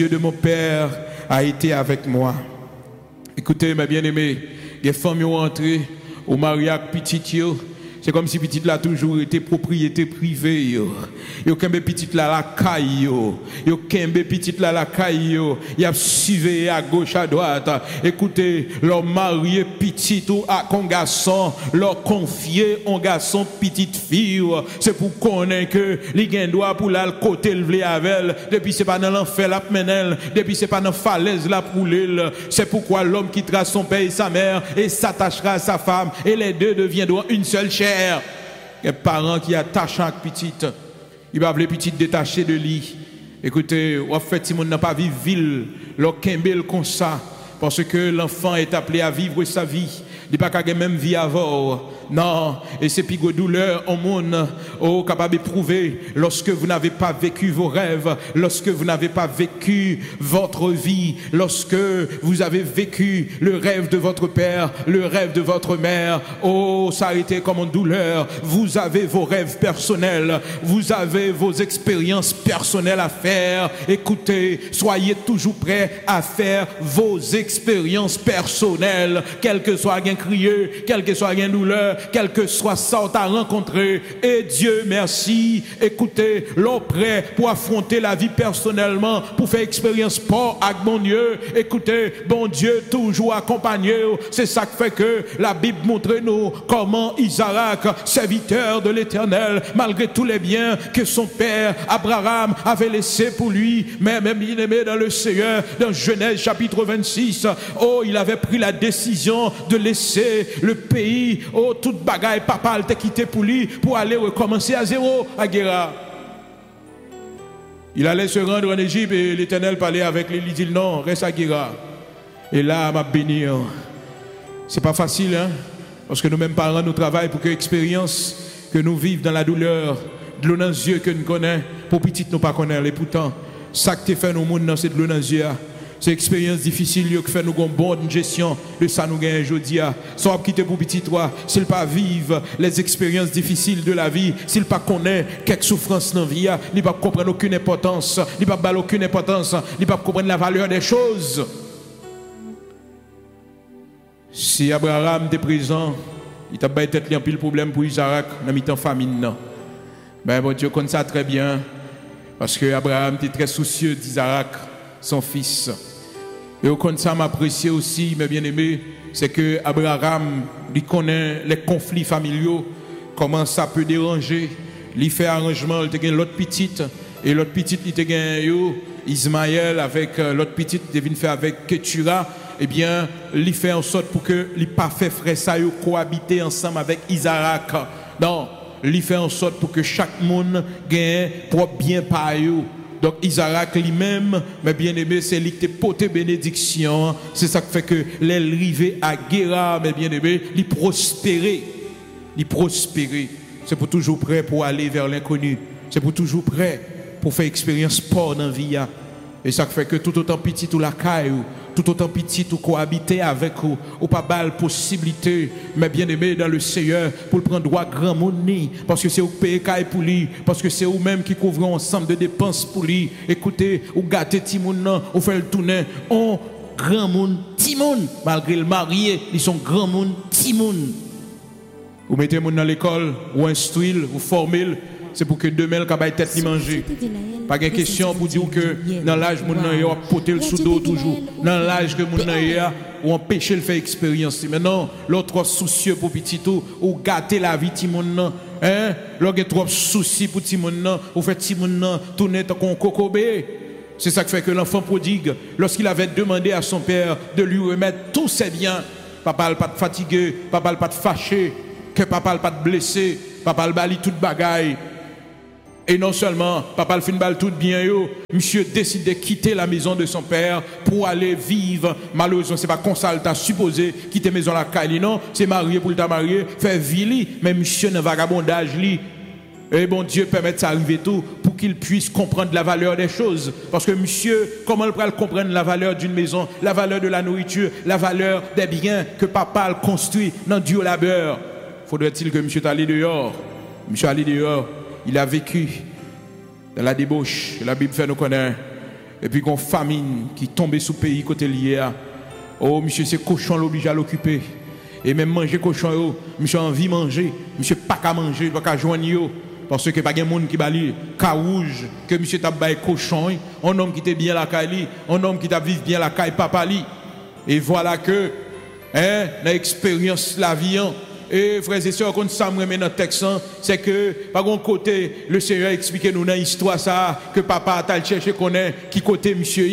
Dieu de mon père a été avec moi. Écoutez, mes bien-aimés, les femmes ont entré au mariage petit. C'est comme si petite là toujours été propriété privée. Yo kembe petite là la caille yo kembe petite là la caille y a suivi à gauche à droite. Écoutez, leur marié petit ou à un garçon, leur confier un garçon petite fille, c'est pour connaître que li gen droit pour la côté le vle avec depuis c'est pas dans l'enfer la menel, depuis c'est pas dans falaise la pour l'île. C'est pourquoi l'homme quittera son père et sa mère et s'attachera à sa femme et les deux deviendront une seule chair. Les parents qui attachent à petite, ils va les petites détachées de lit. Écoutez, en fait, si on n'a pas vivre ville, leur kembel comme ça, parce que l'enfant est appelé à vivre sa vie. Il n'y a pas qu'à même vie avant. Non, et c'est plus de douleur au monde, capable de prouver lorsque vous n'avez pas vécu vos rêves, lorsque vous n'avez pas vécu votre vie, lorsque vous avez vécu le rêve de votre père, le rêve de votre mère. Ça a été comme une douleur. Vous avez vos rêves personnels, vous avez vos expériences personnelles à faire. Écoutez, soyez toujours prêts à faire vos expériences personnelles, quel que soit un crieux, quel que soit un douleur, quel que soit ça à rencontrer. Et Dieu merci, écoutez, l'on prêt pour affronter la vie personnellement, pour faire expérience sport avec mon Dieu. Écoutez, bon Dieu toujours accompagné. C'est ça qui fait que la Bible montre nous comment Isaac, serviteur de l'Éternel, malgré tous les biens que son père Abraham avait laissés pour lui, mais même bien aimé dans le Seigneur, dans Genèse chapitre 26, il avait pris la décision de laisser le pays, toute bagaille, papa t'a quitté pour lui, pour aller recommencer à zéro à Guéra. Il allait se rendre en Égypte et l'Éternel parlait avec lui, il dit non, reste à Guéra. Et là, m'a béni. C'est pas facile, hein? Parce que nous-mêmes parents, nous travaillons pour que l'expérience que nous vivons dans la douleur, de l'eau dans les yeux que nous connaissons, pour petit nous pas connaître. Et pourtant, ça que tu fais nous monde, c'est de l'eau dans les yeux. C'est une expérience difficile qui fait nous une bonne gestion de ça nous gagne aujourd'hui. Sans quitter pour petit toi, s'il pas vivre les expériences difficiles de la vie, s'il pas connaît quelques souffrances dans la vie, il pas comprendre aucune importance, il pas baller aucune importance, il pas comprendre la valeur des choses. Si Abraham était présent, il t'a pas peut-être un pile problème pour Isaac dans mi-temps famine. Ben bon Dieu connaît ça très bien parce que Abraham était très soucieux d'Isaac, son fils. Et au compte ça m'apprécier aussi, mes bien-aimés, c'est que Abraham, il connaît les conflits familiaux, comment ça peut déranger. Il fait arrangement, il a l'autre petite, et l'autre petite, il a Ismaël avec l'autre petite, il vient faire avec Ketura. Eh bien, il fait en sorte pour que les pas fait frère ça cohabiter ensemble avec Isaac. Non, il fait en sorte pour que chaque monde gagne propre bien par eux. Donc Isaac lui-même, mais bien aimé, c'est lui qui t'a porté bénédiction. C'est ça qui fait que l'arrivée à Guéra, mais bien aimé, il prospérer. Il prospérer. C'est pour toujours prêt pour aller vers l'inconnu. C'est pour toujours prêt pour faire expérience sport dans la vie. Et ça fait que tout autant petit ou la caille, tout autant petit ou cohabiter avec ou pas mal possibilité, mais bien aimé dans le Seigneur pour prendre droit grand monnaie, parce que c'est au payer caille pour lui, parce que c'est eux même qui couvrent ensemble de dépenses pour lui. Écoutez, ou gâter Timoun, ou faire le tourner, on grand monde Timoun, malgré le marié, ils sont grand monde Timoun. Vous mettez moun dans l'école, ou instruire, ou former, c'est pour que demain le cabay tête ni manger. Pas de question pour dire que dans l'âge moun nan yo porter le sous dos toujours. Dans l'âge que moun nan yo ou empêcher le faire expérience. Maintenant, l'autre soucieux pour petit tout ou gâter la vie ti moun nan. Hein? L'autre trop souci pour ti moun nan, ou fait ti moun nan tourner comme cocobé. C'est ça qui fait que l'enfant prodigue, lorsqu'il avait demandé à son père de lui remettre tous ses biens, papa n'a pas de fatigué, papa n'a pas de fâché, que papa n'a pas de blessé, papa n'a pas de toute bagaille. Et non seulement, papa le fin bal tout bien, monsieur décide de quitter la maison de son père pour aller vivre. Malheureusement, c'est pas comme ça, il t'a supposé quitter la maison la caille. Non, c'est marié pour le t'a marié, faire vie, mais monsieur n'a vagabondage, li. Et bon Dieu permet ça arriver tout pour qu'il puisse comprendre la valeur des choses. Parce que monsieur, comment il pourrait comprendre la valeur d'une maison, la valeur de la nourriture, la valeur des biens que papa a construit dans Dieu labeur. Faudrait-il que monsieur t'allait dehors? Monsieur allé dehors. Il a vécu dans la débauche. La Bible fait nous connaître. et puis qu'on famine qui tombe sous pays côté lié. Oh, monsieur, c'est cochon l'oblige à l'occuper. Et même manger cochon, monsieur a envie de manger, monsieur pas qu'à manger, pas qu'à joindre. Parce que pas de monde qui bali carouge que monsieur t'a bail cochon, un homme qui était bien la caille, un homme qui t'a vivre bien la caille papa li. Et voilà que l'expérience la vie et frères et sœurs, quand ça me remet dans le texte, c'est que par un côté le Seigneur explique nous dans l'histoire ça que papa t'a cherché connaît qui côté monsieur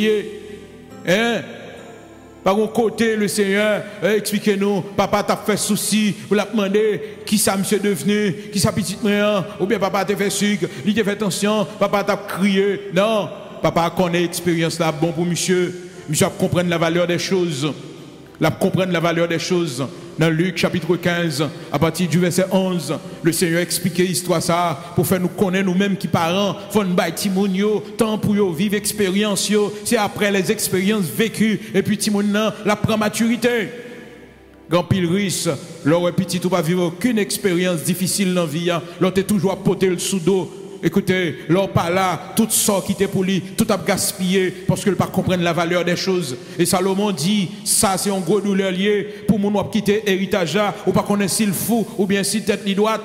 par un côté, le Seigneur, expliquez-nous, papa t'a fait souci, vous l'a demandé qui ça monsieur devenu, qui ça petite mère, ou bien papa t'a fait sucre, il t'a fait attention, papa t'a crié. Non, papa connaît l'expérience là, bon pour monsieur. Monsieur comprendre la valeur des choses. Comprendre la valeur des choses. Dans Luc chapitre 15, à partir du verset 11, le Seigneur expliquait l'histoire ça pour faire nous connaître nous-mêmes qui parents, faut nous bailler timonio, temps pour yo vivre expérience yo, c'est après les expériences vécues et puis timoun la prend maturité. Grand pile risque, leur petit ou pas vivre aucune expérience difficile dans la vie, leur t'es toujours à poter le sous dos. Écoutez, leur pas là, tout ça qui était pour lui, tout a gaspillé parce qu'ils ne comprennent pas la valeur des choses. Et Salomon dit, ça c'est un gros douleur lié pour mon quitter héritage ou pas connaître s'il fou ou bien si tête ni droite.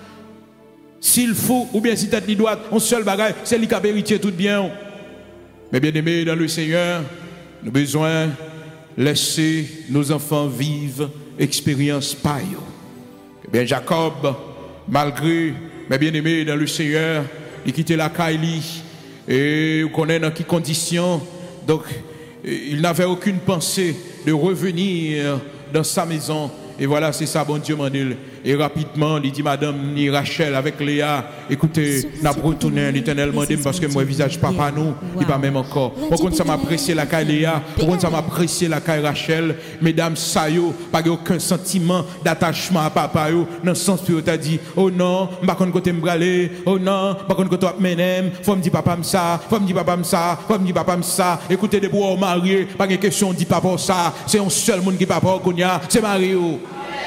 S'il fou ou bien si tête ni droite, un seul bagage, c'est lui qui a hérité tout bien. Mais bien aimé dans le Seigneur, nous avons besoin de laisser nos enfants vivre expérience paille. Eh bien Jacob, malgré mais bien aimé dans le Seigneur, il quittait la Kaili et vous connaissez dans quelles conditions. Donc, il n'avait aucune pensée de revenir dans sa maison. Et voilà, c'est ça, bon Dieu m'a dit. Et rapidement, il dit, Madame ni Rachel avec Léa, écoutez, n'a pas retourné l'Éternel m'a dit parce que mon visage papa nous, il pas même encore. Pour contre, ça m'a apprécié la caille Léa, pour contre, ça m'a apprécié la caille Rachel. Mesdames, ça yo, pas aucun sentiment d'attachement à papa yo, dans le sens où tu as dit, oh non, pas contre côté m'bralé, oh non, pas contre côté m'menem, faut me dire papa ça, faut me dire papa ça, faut me dire papa ça. Écoutez, des pour marier, pas de question dit papa ça, c'est un seul monde qui papa konya, c'est Mario.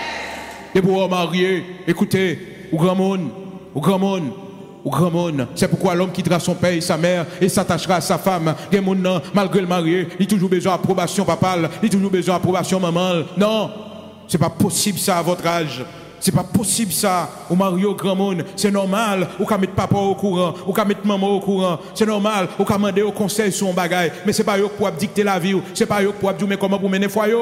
Et pour marier, écoutez, au grand monde, au grand monde, au grand monde. C'est pourquoi l'homme quittera son père et sa mère et s'attachera à sa femme. Et mon nom, malgré le marié, il a toujours besoin d'approbation papa, il a toujours besoin d'approbation maman. Non, c'est pas possible ça à votre âge. C'est pas possible ça, au marié au grand monde. C'est normal, ou qu'à mettre papa au courant, ou qu'à mettre maman au courant. C'est normal, ou qu'à demander au conseil sur un bagage. Mais c'est pas eux pour dicter la vie, c'est pas eux pour dire mais comment pour mener foyer.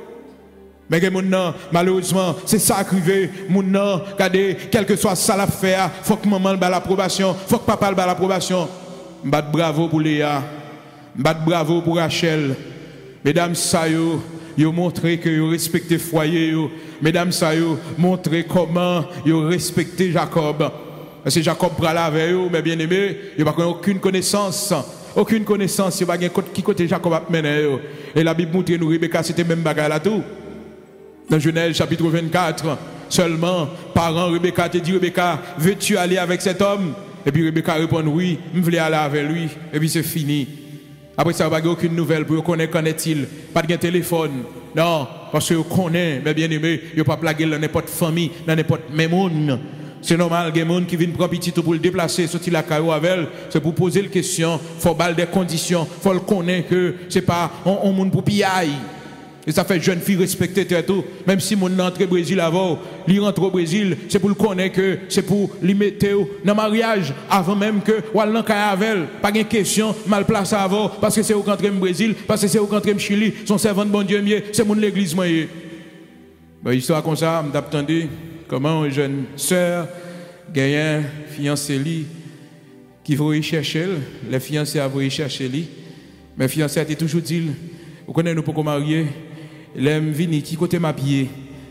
Mais malheureusement, c'est ça arrivé. Regardez, quel que soit ça l'affaire, il faut que maman ait l'approbation, il faut que papa ait l'approbation. M'bat bravo pour Léa, m'bat bravo pour Rachel. Mesdames, ça yo montré que yo respecté foyer yo. Mesdames, ça yo montré comment yo respecté Jacob. Parce que Jacob bral avec eux, mais bien aimé, il n'y a pas aucune connaissance. Aucune connaissance, il n'y a pas qui côté Jacob a mené. Et la Bible montre nous Rebecca, c'était même bagarre là tout. Dans Genèse chapitre 24, seulement, parents, Rebecca te dit, Rebecca, veux-tu aller avec cet homme? Et puis Rebecca répond, oui, je voulais aller avec lui. Et puis c'est fini. Après ça, il n'y a aucune nouvelle pour connaître qu'en est-il. Pas de téléphone. Non, parce que vous connaissez, mais bien aimé, il n'y a pas plagué dans n'importe famille, dans n'importe même monde. C'est normal, il y a des gens qui viennent prendre petit pour le déplacer, sortir la caillou avec elle. C'est pour poser la question, il faut baller des conditions, il faut le connaître que ce n'est pas un monde pour piaille. Et ça fait jeune fille respectée tout. Même si mon entre au Brésil avant, il rentre au Brésil, c'est pour le connaître que c'est pour lui mettre dans le mariage avant même que ou aller dans avec elle. Pas de question mal placé avant parce que c'est au rentré au Brésil, parce que c'est au rentré au Chili, son servant de bon Dieu mieux, c'est mon l'église moyen. Bon, histoire comme ça, m'as entendu comment une jeune sœur gagne fiancé li qui veut y chercher, les fiancés veulent y chercher lui. Mais fiancé a toujours dit, vous connaissez nous pour marier. L'aime vini qui côté ma pied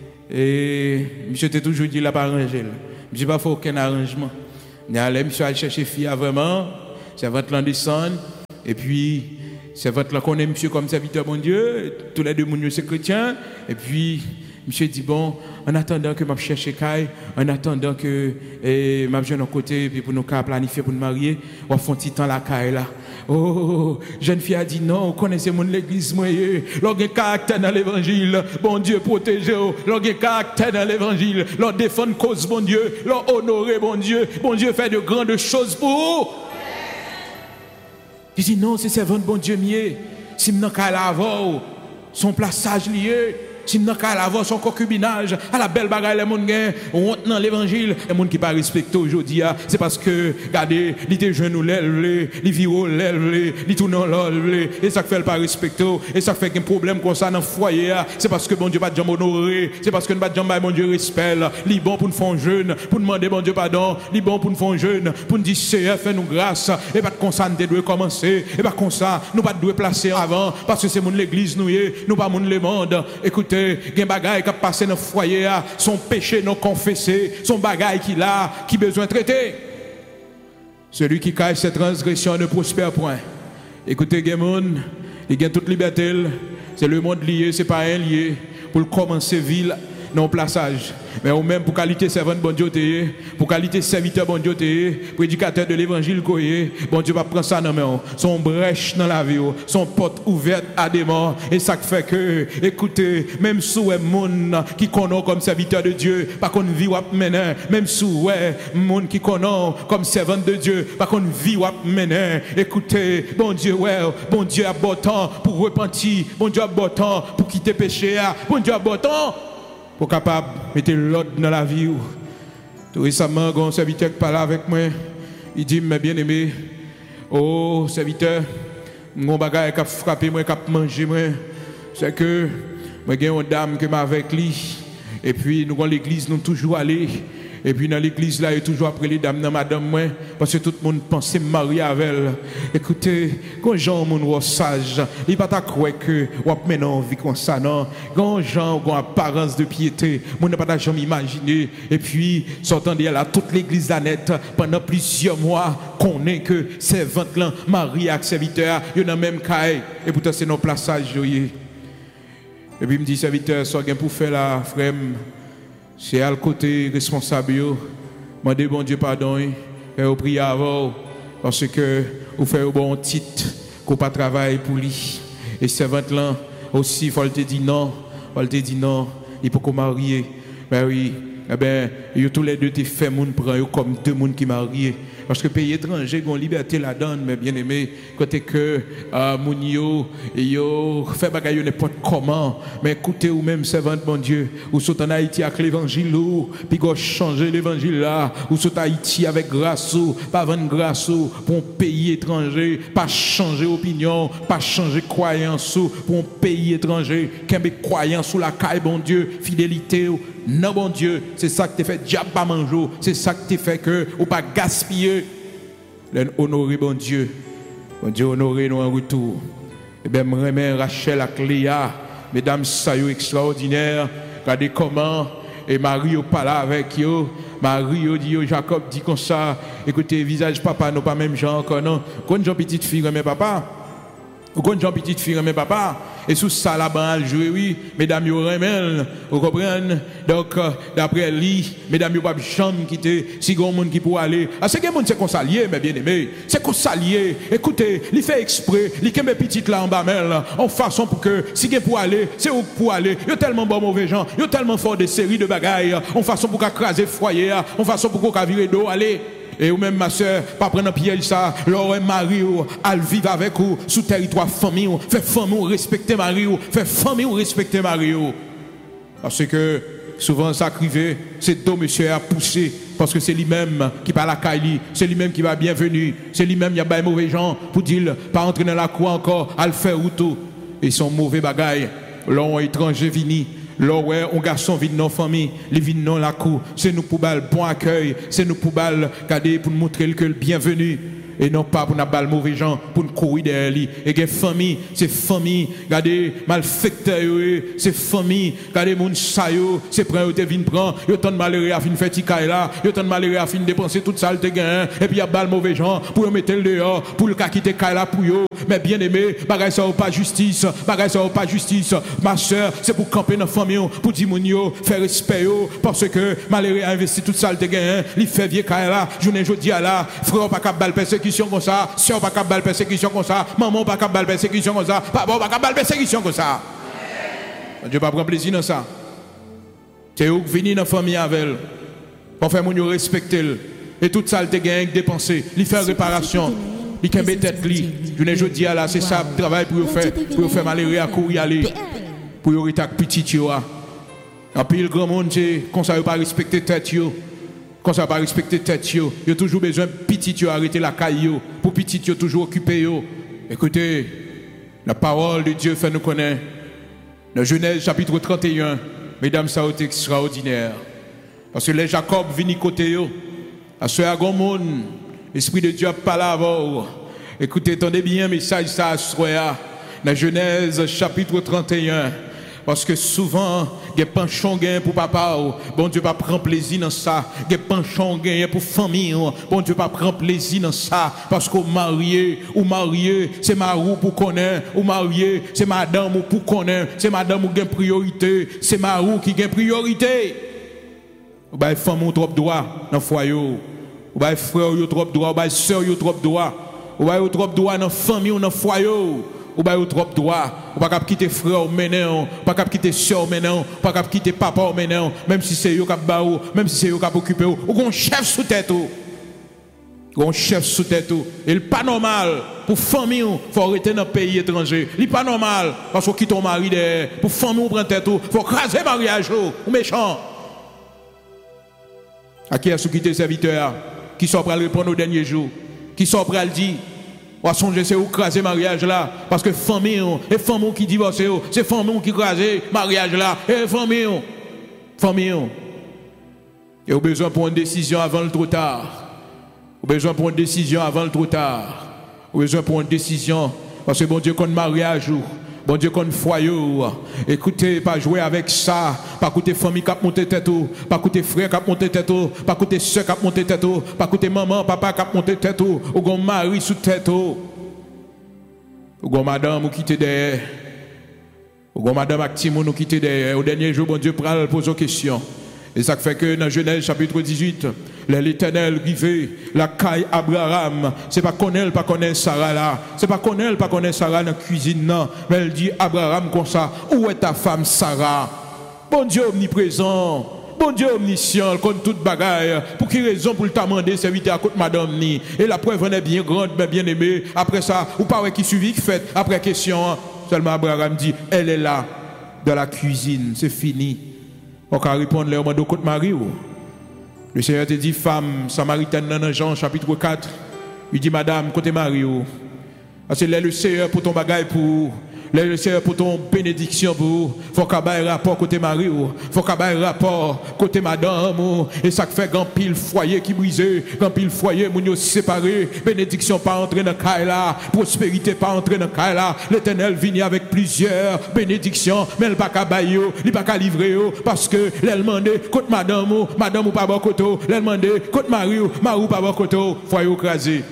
et monsieur t'a toujours dit la pas arranger monsieur pas fait aucun arrangement mais allez monsieur aller chercher fille vraiment c'est votre l'en descendre et puis c'est votre là connaît monsieur comme serviteur bon Dieu tous les deux mon c'est chrétien et puis monsieur dit bon en attendant que m'a chercher caille en attendant que m'a jeune côté puis pour nous planifier pour nous marier on font petit temps la caille là. Oh, jeune fille a dit non, vous connaissez mon l'église, moi, l'orgue caractère dans l'évangile, bon Dieu protégez, l'orgue caractère dans l'évangile, leur défendre cause, bon Dieu, leur honorer, bon Dieu fait de grandes choses pour vous. Il dit non, c'est servant bon Dieu mieux. Si m'nan ka l'avoir, son plaçage lié. Si nous avons son concubinage, à la belle bagaille, les gens ont dans l'évangile, les gens qui ne pas respecté aujourd'hui, c'est parce que, regardez, ils étaient jeunes ou l'élevés, ils vivent l'élevés, ils tournent l'élevés, et ça fait pas respecter, et ça fait un problème comme ça dans le foyer, c'est parce que bon Dieu pas de jamais honoré, c'est parce que nous pas de jamais bon Dieu respect, il est bon pour nous faire jeune, pour demander bon Dieu pardon, il est bon pour nous faire jeune, pour nous dire Seigneur, fais-nous grâce, et pas comme ça nous devons commencer, et pas comme ça nous pas devons placer avant, parce que c'est l'église nous pas le monde, écoutez. Gen bagay qui a passé dans le foyer, son péché non confessé, son bagay qu'il a, qui besoin de traiter. Celui qui cache cette transgression ne prospère point. Écoutez, gen moun, il gagne toute liberté, c'est le monde lié, c'est pas un lié, pour commencer ville, non plaçage. Mais ou même pour qualité servant bon Dieu, pour qualité serviteur bon Dieu, prédicateur de l'évangile, bon Dieu va prendre ça dans main, son brèche dans la vie, son porte ouverte à des morts, et ça fait que, écoutez, même sous un monde qui connaît comme serviteur de Dieu, pas qu'on vit ou mener, même sous un monde qui connaît comme servant de Dieu, pas qu'on vit ou mener, écoutez, bon Dieu, bon Dieu a bon temps pour repentir, bon Dieu a bon temps pour quitter péché, bon Dieu a bon temps pour capable de mettre l'ordre dans la vie. Tout récemment, un serviteur qui parle avec moi, il dit, mes bien-aimés, oh, serviteur, mon bagage qui a frappé moi, qui a mangé moi, c'est que moi j'ai une dame qui m'a avec lui, et puis nous, dans l'église, nous toujours allés. Et puis dans l'église là, il y a toujours après les dames dans madame moi, parce que tout le monde pensait marier avec elle. Écoutez, quand gens mon sage, il pas ta croire que ou maintenant vie comme ça non. Quand gens ont apparence de piété, mon n'a pas jamais imaginé. Et puis sortant de là toute l'église là net pendant plusieurs mois connaît que servante là marié avec serviteur, il y a même caille et pourtant c'est nos plaçage joyeux. Et puis il me dit serviteur, soit gain pour faire la frère. C'est à le côté responsable, demandez bon Dieu pardon, et au prier avant, parce que vous faites un bon titre, qu'on pas travailler pour lui. Et servante là aussi, il faut te dire non, il faut qu'on marie. Ben oui, eh ben, tous les deux te fait moun prend comme deux moun qui marient. Parce que pays étranger ont liberté la donne, mais bien aimé, côté que moun yo fait bagaille n'importe comment, mais écoutez ou même servante bon Dieu, ou sont en Haïti avec l'évangile ou puis go changer l'évangile là, ou sont Haïti avec grâce ou pas vendre grâce ou pour un pays étranger, pas changer opinion, pas changer croyance ou pour un pays étranger, qu'un croyance sous la caille bon Dieu, fidélité ou non bon Dieu, c'est ça que t'es fait diable pas manger, c'est ça que t'es fait que ou pas gaspiller. Honorer bon Dieu honorer nous en retour. Et bien me remercie Rachel ak Léa, mesdames ça yo extraordinaire, regardez comment et Marie au parle avec yo, Marie au dit Jacob dit comme ça, écoutez visage papa non pas même gens encore non, quand Jean petite fille mais papa. Ou quand Jean petite fille mais papa et sous ça là-bas elle jouer oui mesdames yo remel vous comprenez donc d'après lui mesdames yo pas chambre quitter si grand monde qui pour aller c'est que monde c'est qu'on s'allier mais bien aimé c'est qu'on s'allier écoutez il fait exprès il kembe petite là en bas mel en façon pour que si gen pour aller c'est où pour aller yo tellement bon mauvais gens yo tellement fort des séries de bagailles en façon pour craser foyer en façon pour qu'on virer d'eau aller. Et ou même ma soeur, pas prendre un piège ça, leur mari ou, al vivre avec vous, sous territoire famille ou, fait famille ou respecter mari ou, fait famille ou respecter mari ou. Parce que souvent ça crivé, c'est deux monsieur à pousser, parce que c'est lui-même qui parle à Kaili, c'est lui-même qui va bienvenue, c'est lui-même qui a des mauvais gens pour dire, pas entrer dans la cour encore, à le faire ou tout. Et son mauvais bagaille, l'on étranger vini. Là ouais, un garçon vient dans la famille, il vient dans la cour, c'est nous pour bal bon accueil, c'est nous pour bal garder pour montrer que le bienvenu et non pas pour nous bal mauvais gens pour nous courir derrière lui. Et que famille, c'est famille, regardez malfecteur, c'est famille, regardez moun sayo, c'est prend yo te vinn prend, yo ton malheureux à fin faire tikaï là, yo ton malheureux à fin dépenser toute ça le te gain et puis y a bal mauvais gens pour mettre le dehors, pour le quitter kaï là pour yo. Mais bien aimé, bagay ça ou pas justice, bagay ça ou pas justice. Ma soeur, c'est pour camper dans la famille, pour dire moun yo, faire respect yo, parce que malheureux a investi toute ça le te gain, il fait vieux kaï là, journée jodi à là, frère pas cap bal persécution comme ça, soeur pas cap bal persécution comme ça, maman pas cap bal persécution comme ça, papa pas cap bal persécution comme ça. Dieu pas prendre plaisir dans ça. C'est où venir dans la famille avec elle, pour faire moun yo respecter et tout ça le te gain dépenser, lui faire réparation. il kembe tête li. Je ne dis là, c'est ça travail pour faire malheureux à courir aller. Pour y être petit yo. En pile grand monde c'est comme ça pas respecter tête yo. Comme ça pas respecter tête yo. Yo toujours besoin petit yo arrêter la caille yo. Pour petit yo toujours occuper yo. Écoutez, la parole de Dieu fait nous connaître. Dans Genèse chapitre 31, mesdames, ça est extraordinaire. Parce que les Jacob viennent côté yo. À ce grand monde, l'Esprit de Dieu a parlé avant. Écoutez, attendez bien, message ça à soya. Dans Genèse chapitre 31. Parce que souvent, il y a penchant pour papa, bon Dieu va prendre plaisir dans ça. Il y a penchant pour famille, bon Dieu va prendre plaisir dans ça. Parce qu'au marié, c'est marou pour connaître, ou marié, c'est madame pour connaître, c'est madame qui a priorité, c'est marou qui a priorité. Ou bien femme ou trop droit dans le foyer, ou bien frère ou trop droit, ou bien soeur ou trop droit, ou bien trop droit dans la famille ou dans le foyer. Ou pas trop droit, ou pas quitter frère maintenant, pas quitter soeur maintenant, pas quitter papa maintenant, même si c'est eux qui baou, même si c'est eux qui occupé ou un chef sous tête ou. Un chef sous tête ou. Et pas normal pour famille, faut arrêter dans pays étranger. Il pas normal parce que quitte ton mari derrière, pour famille prendre tête ou, faut craser mariage ou méchant. À qui a-t-il quitté serviteur qui sont prêts à répondre au dernier jour, qui sont prêts à le dire. On va songer c'est où craser mariage là parce que famille et famille qui divorce c'est famille qui craser mariage là et famille et au besoin pour une décision avant le trop tard. Au besoin pour une décision avant le trop tard. Au besoin pour une décision parce que bon Dieu qu'on mariage bon Dieu qu'on foyer. Écoutez, pas jouer avec ça, pas écouter famille qui a monté tête, pas écouter frère qui a monté tête, pas écouter soeur qui a monté tête, pas écouter maman, papa qui a monté tête, ou gon mari sous tête, ou gon madame qui était derrière, ou gon madame active qui était derrière. Au dernier jour, bon Dieu pral pose une question. Et ça fait que dans Genèse chapitre 18, l'Éternel rivé, la caille Abraham, c'est pas connaître Sarah là, c'est pas connaître Sarah dans la cuisine, non, mais elle dit Abraham comme ça, où est ta femme Sarah? Bon Dieu omniprésent, bon Dieu omniscient, contre toute bagaille, pour quelle raison pour t'a demandé serviteur à côté madame ni? Et la preuve en est bien grande, bien aimée, après ça, ou pas qui suivi, qui fait, après question, seulement Abraham dit, elle est là, dans la cuisine, c'est fini. On va répondre là au côté Marie. Le Seigneur te dit femme samaritaine dans Jean chapitre 4. Il dit madame côté Marie. Parce que là le Seigneur pour ton bagage pour là le Seigneur pour ton bénédiction pour faut qu'il y ait rapport côté Marie. Faut qu'il y ait rapport côté madame et ça fait grand pile foyer qui brisé, grand pile foyer moun yo séparé, bénédiction pas entrer dans caille là, prospérité pas entrer dans caille là. L'Éternel vient avec plusieurs bénédictions, mais il pas ka bailler, il pas ka livrer parce que l'elle mandé côté madame ou pas bon côté, l'elle mandé côté Marie ou pas bon côté, foyer écrasé.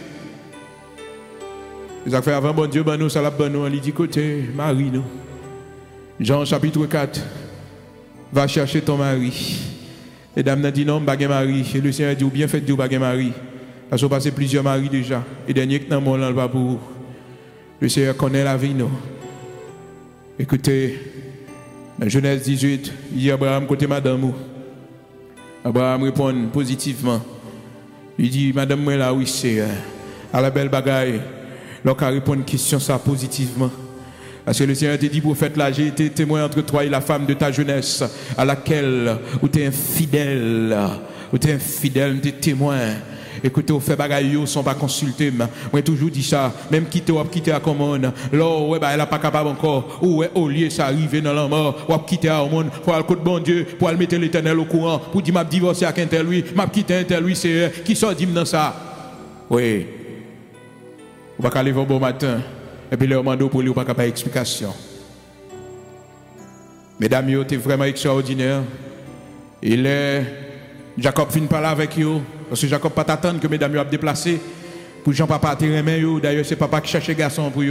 Les affaires avant bon Dieu, nous, ça l'a bon nous, il dit côté Marie nous. Jean chapitre 4, va chercher ton mari. Et dame n'a dit non, baguette mari. Et le Seigneur dit ou bien fait de baguette mari. Parce qu'on passe plusieurs maris déjà. Et dernier que dans mon là pas pour. Le Seigneur connaît la vie nous. Écoutez, dans Genèse 18, il dit Abraham côté madame. Abraham répond positivement. Il dit madame moi là oui c'est à la belle bagaille. Donc, à répondre à une question ça positivement. Parce que le Seigneur te dit, prophète là, j'ai été témoin entre toi et la femme de ta jeunesse, à laquelle où tu es infidèle, tu es témoin. Écoutez, au fait bagaille, ils sont pas consultés. Moi, toujours dit ça, même quitter à commande. Là, ouais, bah, elle a pas capable encore. Ou ouais, au lieu ça arrive dans la mort, ou quitter à monde, pour aller côté bon Dieu, pour aller mettre l'Éternel au courant, pour dire, m'a divorcé avec un tel lui, m'a quitté un tel lui, c'est qui sort dit dans ça. Oui. On va aller au bon matin. Et puis, le mando pour lui, on va pas d'explication. Mesdames, vous êtes vraiment extraordinaire. Il est. Jacob finit par là avec vous. Parce que Jacob pas t'attendre que mesdames vous déplacé. Pour Jean-Papa, d'ailleurs, c'est papa qui cherche garçon pour vous.